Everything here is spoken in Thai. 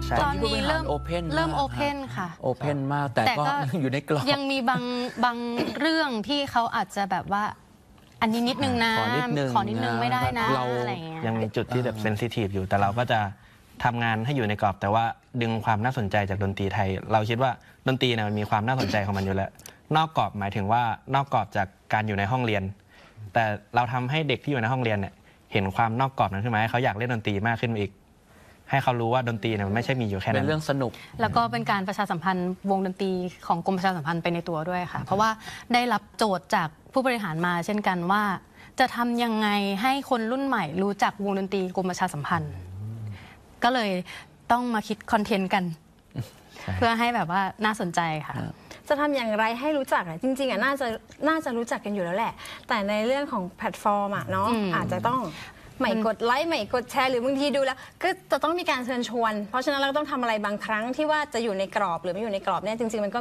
ตอนนี้เริ่มโอเพนค่ะโอเพนมากแต่ก็อยู่ในกรอบยังมีบางเรื่องที่เขาอาจจะแบบว่าอันนี้นิดนึงนะขอนิดนึงไม่ได้นะอะไรเงี้ยยังมีจุดที่แบบเซนซิทีฟอยู่แต่เราก็จะทำงานให้อยู่ในกรอบแต่ว่าดึงความน่าสนใจจากดนตรีไทยเราคิดว่าดนตรีเนี่ยมันมีความน่าสนใจของมันอยู่แล้วนอกกรอบหมายถึงว่านอกกรอบจากการอยู่ในห้องเรียนแต่เราทำให้เด็กที่อยู่ในห้องเรียนเนี่ยเห็นความนอกกรอบนั้นขึ้นมาให้เขาอยากเล่นดนตรีมากขึ้นอีกให้เขารู้ว่าดนตรีเนี่ยมันไม่ใช่มีอยู่แค่นั้นเป็นเรื่องสนุกแล้วก็เป็นการประชาสัมพันธ์วงดนตรีของกรมประชาสัมพันธ์ไปในตัวด้วยค่ะเพราะว่าได้รับโจทย์จากผู้บริหารมาเช่นกันว่าจะทำยังไงให้คนรุ่นใหม่รู้จักวงดนตรีกรมประชาสัมพันธ์ก็เลยต้องมาคิดคอนเทนต์กันเพื่อให้แบบว่าน่าสนใจค่ะจะทำอย่างไรให้รู้จักจริงๆน่าจะรู้จักกันอยู่แล้วแหละแต่ในเรื่องของแพลตฟอร์มเนาะอาจจะต้องไม่กดไลค์ไม่กดแชร์หรือบางทีดูแล้วก็จะต้องมีการเชิญชวนเพราะฉะนั้นเราต้องทำอะไรบางครั้งที่ว่าจะอยู่ในกรอบหรือไม่อยู่ในกรอบเนี่ยจริงๆมันก็